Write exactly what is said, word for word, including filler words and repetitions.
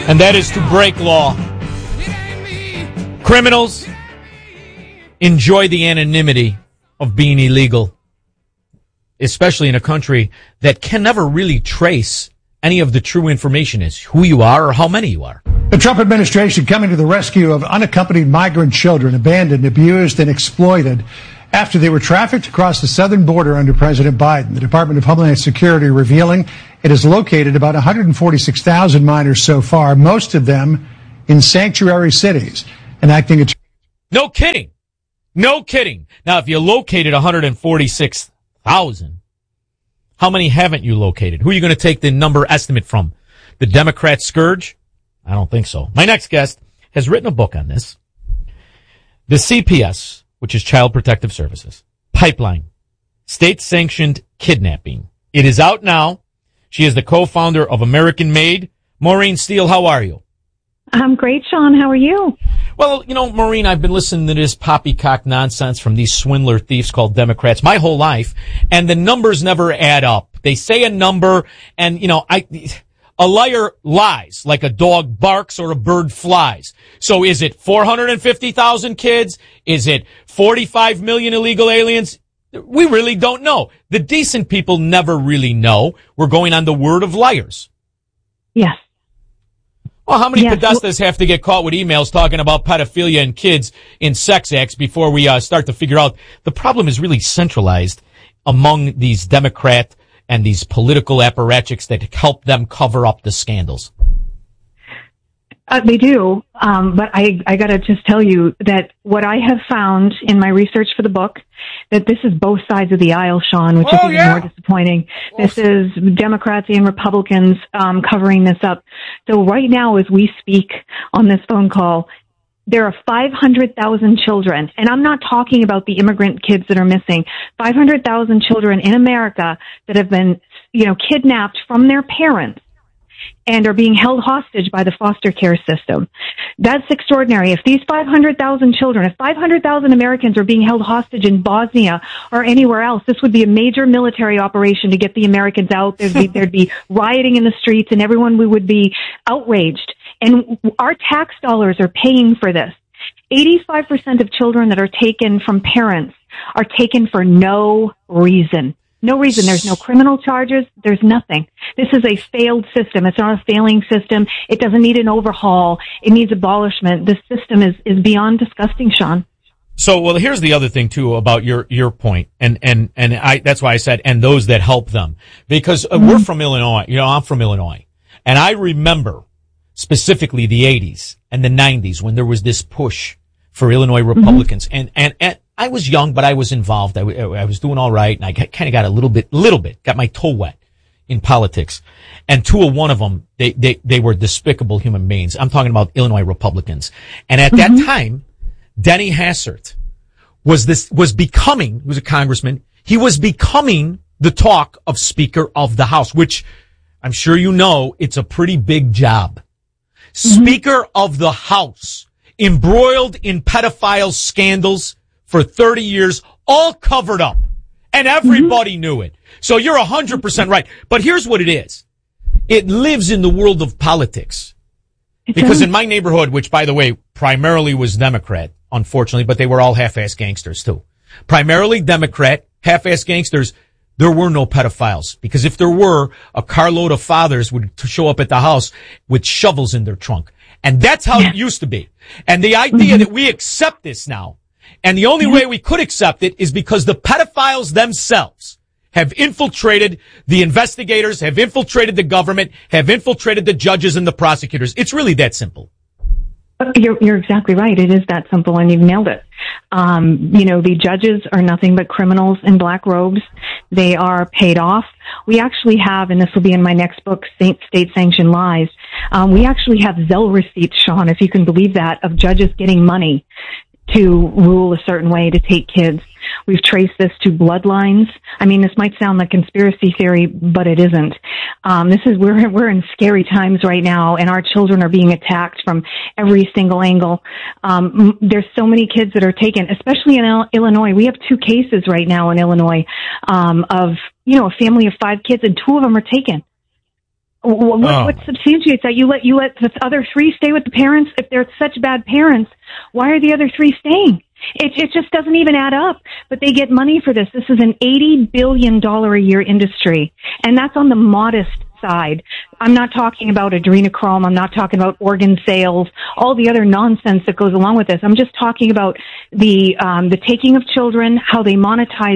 And that is to break law. Criminals enjoy the anonymity of being illegal, especially in a country that can never really trace any of the true information is who you are or how many you are. The Trump administration coming to the rescue of unaccompanied migrant children abandoned, abused, and exploited after they were trafficked across the southern border under President Biden. The Department of Homeland Security revealing it has located about one hundred forty-six thousand minors so far, most of them in sanctuary cities. Enacting a... No kidding. No kidding. Now, if you located one hundred forty-six thousand, how many haven't you located? Who are you going to take the number estimate from? The Democrat scourge? I don't think so. My next guest has written a book on this. The C P S, which is Child Protective Services, pipeline, state-sanctioned kidnapping. It is out now. She is the co-founder of American Made. Maureen Steele, how are you? I'm great, Sean. How are you? Well, you know, Maureen, I've been listening to this poppycock nonsense from these swindler thieves called Democrats my whole life, and the numbers never add up. They say a number, and, you know, I... A liar lies like a dog barks or a bird flies. So is it four hundred fifty thousand kids? Is it forty-five million illegal aliens? We really don't know. The decent people never really know. We're going on the word of liars. Yes. Well, how many yes. Podestas have to get caught with emails talking about pedophilia and kids in sex acts before we uh, start to figure out the problem is really centralized among these Democrat and these political apparatchiks that help them cover up the scandals? Uh, they do, um, but I, I got to just tell you that what I have found in my research for the book, that this is both sides of the aisle, Sean, which oh, is even yeah. more disappointing. Oh. This is Democrats and Republicans um, covering this up. So right now, as we speak on this phone call, there are five hundred thousand children, and I'm not talking about the immigrant kids that are missing, five hundred thousand children in America that have been, you know, kidnapped from their parents and are being held hostage by the foster care system. That's extraordinary. If these five hundred thousand children, if five hundred thousand Americans are being held hostage in Bosnia or anywhere else, this would be a major military operation to get the Americans out. There'd be, there'd be rioting in the streets and everyone would be outraged. And our tax dollars are paying for this. eighty-five percent of children that are taken from parents are taken for no reason. No reason. There's no criminal charges. There's nothing. This is a failed system. It's not a failing system. It doesn't need an overhaul. It needs abolishment. This system is, is beyond disgusting, Sean. So, well, here's the other thing, too, about your, your point. And, and, and I, that's why I said, and those that help them. Because uh, mm-hmm. we're from Illinois. You know, I'm from Illinois. And I remember specifically the eighties and the nineties when there was this push for Illinois Republicans. Mm-hmm. And, and, and I was young, but I was involved. I, w- I was doing all right, and I kind of got a little bit, little bit, got my toe wet in politics. And two of one of them, they, they, they were despicable human beings. I'm talking about Illinois Republicans. And at mm-hmm. that time, Denny Hassert was this, was becoming, he was a congressman, he was becoming the talk of Speaker of the House, which I'm sure you know, it's a pretty big job. Mm-hmm. Speaker of the House, embroiled in pedophile scandals for thirty years, all covered up. And everybody mm-hmm. knew it. So you're one hundred percent right. But here's what it is. It lives in the world of politics. It's because a- in my neighborhood, which, by the way, primarily was Democrat, unfortunately, but they were all half-ass gangsters, too. Primarily Democrat, half-ass gangsters. There were no pedophiles, because if there were, a carload of fathers would show up at the house with shovels in their trunk. And that's how yeah. it used to be. And the idea mm-hmm. that we accept this now, and the only yeah. way we could accept it is because the pedophiles themselves have infiltrated the investigators, have infiltrated the government, have infiltrated the judges and the prosecutors. It's really that simple. You're, you're exactly right. It is that simple, and you've nailed it. Um, you know, the judges are nothing but criminals in black robes. They are paid off. We actually have, and this will be in my next book, State, State Sanctioned Lies, um, we actually have Zelle receipts, Sean, if you can believe that, of judges getting money to rule a certain way to take kids. We've traced this to bloodlines. I mean, this might sound like conspiracy theory, but it isn't. Um, this is, we're, we're in scary times right now, and our children are being attacked from every single angle. Um, there's so many kids that are taken, especially in Il- Illinois. We have two cases right now in Illinois, um, of, you know, a family of five kids, and two of them are taken. What, what, Oh. what substantiates that? You let you let the other three stay with the parents? If they're such bad parents, why are the other three staying? It, it just doesn't even add up. But they get money for this. This is an eighty billion dollars a year industry, and that's on the modest side. I'm not talking about adrenochrome. I'm not talking about organ sales, all the other nonsense that goes along with this. I'm just talking about the um, the taking of children, how they monetize